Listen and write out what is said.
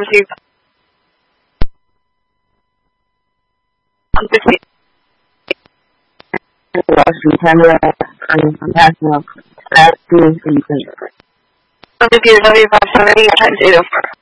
receive. I'm 50. Canada, I'm passing up. That's 2 and 3. I'm 50, W578 times 804.